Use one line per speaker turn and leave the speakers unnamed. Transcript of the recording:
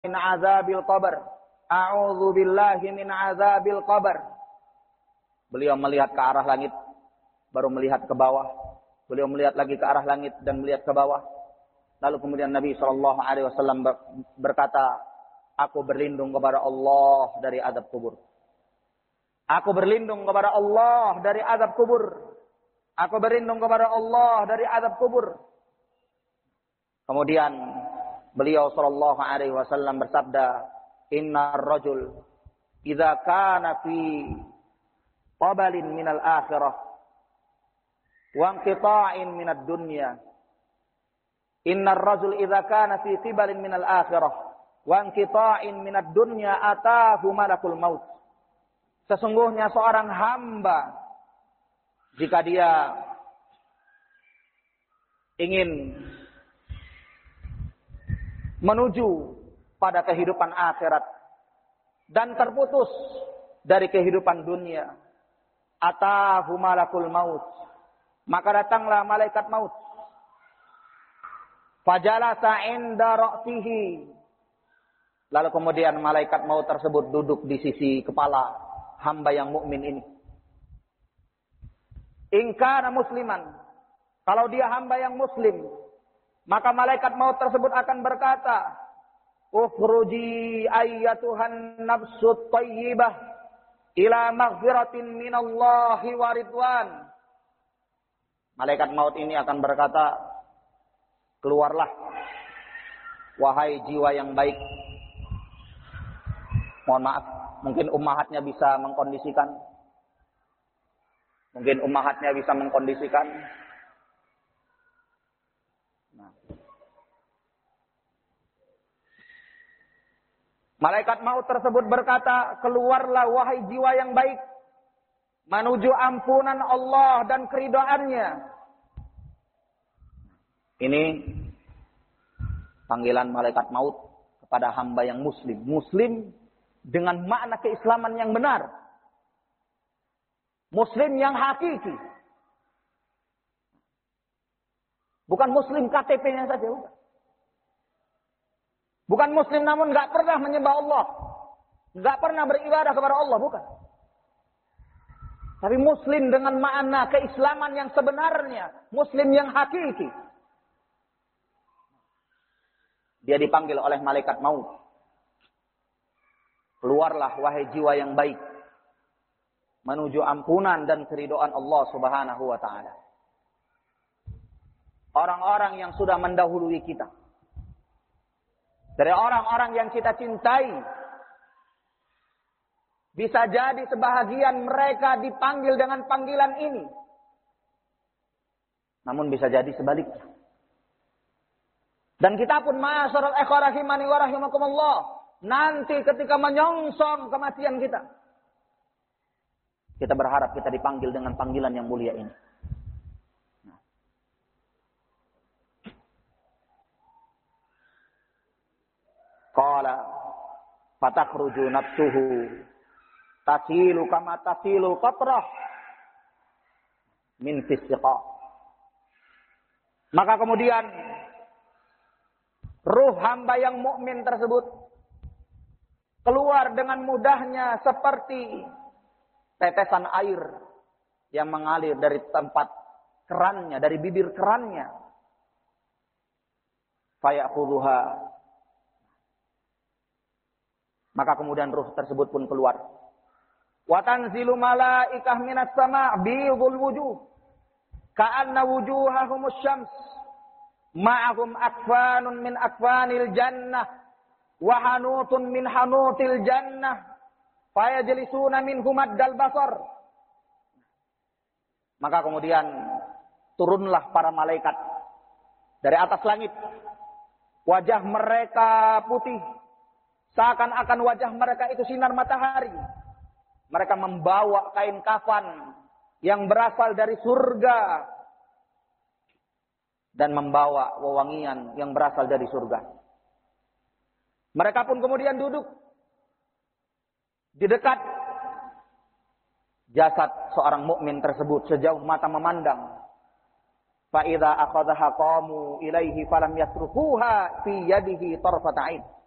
min azabil qabr. A'udzu billahi min azabil qabr. Beliau melihat ke arah langit, baru melihat ke bawah. Beliau melihat lagi ke arah langit dan melihat ke bawah. Lalu kemudian Nabi SAW berkata, aku berlindung kepada Allah dari azab kubur. Aku berlindung kepada Allah dari azab kubur. Aku berlindung kepada Allah dari azab kubur. Kemudian beliau SAW bersabda, Innar rajul idza kana fi qabalin minal akhirah wa inqita'in minad dunya. Innar rajul idza kana fi qibalin minal akhirah wa inqita'in minad dunya atahu malakul maut. Sesungguhnya seorang hamba jika dia ingin menuju pada kehidupan akhirat dan terputus dari kehidupan dunia, atahu malakul maut, maka datanglah malaikat maut. Fajalasa inda ra'sihi, lalu kemudian malaikat maut tersebut duduk di sisi kepala hamba yang mukmin ini. In kana musliman, kalau dia hamba yang muslim, maka malaikat maut tersebut akan berkata, ukhruji ayyatuhan nafsut tayyibah ila maghfiratin minallahi wa ridwan. Malaikat maut ini akan berkata, keluarlah wahai jiwa yang baik. Mohon maaf, mungkin ummahatnya bisa mengkondisikan. Malaikat maut tersebut berkata, keluarlah wahai jiwa yang baik, menuju ampunan Allah dan keridhaannya. Ini panggilan malaikat maut kepada hamba yang muslim. Muslim dengan makna keislaman yang benar. Muslim yang hakiki. Bukan muslim KTP-nya saja. Bukan muslim namun gak pernah menyembah Allah. Gak pernah beribadah kepada Allah. Bukan. Tapi muslim dengan makna keislaman yang sebenarnya. Muslim yang hakiki. Dia dipanggil oleh malaikat maut. Keluarlah wahai jiwa yang baik. Menuju ampunan dan keridhaan Allah Subhanahu wa ta'ala. Orang-orang yang sudah mendahului kita. Dari orang-orang yang kita cintai. Bisa jadi sebahagian mereka dipanggil dengan panggilan ini. Namun bisa jadi sebaliknya. Dan kita pun ma'asyiral ikhwah rahimani wa rahimakumullah. Nanti ketika menyongsong kematian kita. Kita berharap kita dipanggil dengan panggilan yang mulia ini. Qala fatakhruju nafsuhu tasilu kama tasilul qatrah min fisqa. Maka kemudian ruh hamba yang mukmin tersebut keluar dengan mudahnya seperti tetesan air yang mengalir dari tempat kerannya, dari bibir kerannya. Fayakhudhuha. Maka kemudian ruh tersebut pun keluar. Wa tanzilu malaikah minas sama' biyudul wujuh. Ka'anna wujuhahumus syams. Ma'ahum akfanun min akfanil jannah. Wa hanutun min hanutil jannah. Fayajlisuna minhum addal basar. Maka kemudian turunlah para malaikat dari atas langit. Wajah mereka putih. Seakan-akan wajah mereka itu sinar matahari. Mereka membawa kain kafan yang berasal dari surga. Dan membawa wewangian yang berasal dari surga. Mereka pun kemudian duduk di dekat jasad seorang mukmin tersebut sejauh mata memandang. Fa idza akhadhaha qamu ilaihi falam yatrukuha fi yadihi tarfat 'ain.